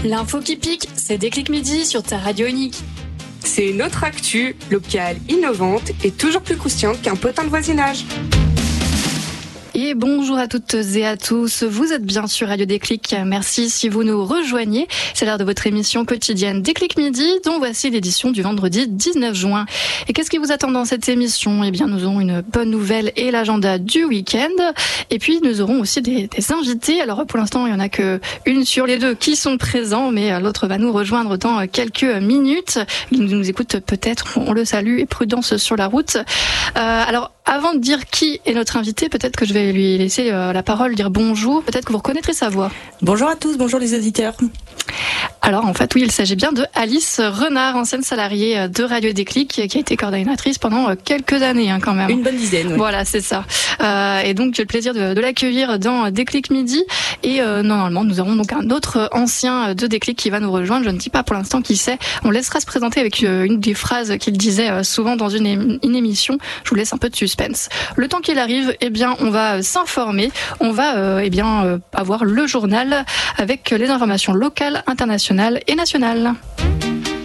L'info qui pique, c'est Déclic Midi sur ta radio unique. C'est notre actu locale innovante et toujours plus croustillante qu'un potin de voisinage. Et bonjour à toutes et à tous, vous êtes bien sur Radio Déclic, merci si vous nous rejoignez. C'est l'heure de votre émission quotidienne Déclic Midi, dont voici l'édition du vendredi 19 juin. Et qu'est-ce qui vous attend dans cette émission ? Eh bien, nous aurons une bonne nouvelle et l'agenda du week-end. Et puis, nous aurons aussi des invités. Alors, pour l'instant, il n'y en a qu'une sur les deux qui sont présents, mais l'autre va nous rejoindre dans quelques minutes. Il nous écoute peut-être, on le salue, et prudence sur la route. Alors, avant de dire qui est notre invité, peut-être que je vais lui laisser la parole, dire bonjour. Peut-être que vous reconnaîtrez sa voix. Bonjour à tous, bonjour les auditeurs. Alors en fait oui, il s'agit bien de Alice Renard, ancienne salariée de Radio Déclic, qui a été coordinatrice pendant quelques années quand même. Une bonne dizaine. Oui. Voilà, c'est ça. Et donc j'ai le plaisir de l'accueillir dans Déclic Midi. Et normalement nous aurons donc un autre ancien de Déclic qui va nous rejoindre. Je ne dis pas pour l'instant qui c'est. On laissera se présenter avec une des phrases qu'il disait souvent dans une émission. Je vous laisse un peu de suspense. Le temps qu'il arrive, eh bien on va s'informer. On va avoir le journal avec les informations locales, internationales et nationales.